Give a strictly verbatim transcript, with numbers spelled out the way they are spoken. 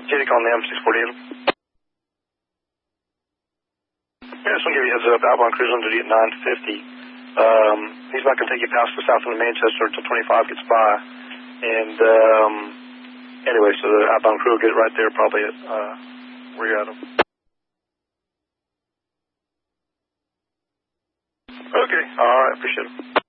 Jake on the M six forty-eight. Yeah, I just want to give you a heads up. Outbound cruise on duty at nine fifty. Um, he's not going to take you past the south end of Manchester until twenty-five gets by. And, um, anyway, so the outbound crew will get right there probably at, uh, where you're at him. Okay, all right, appreciate it.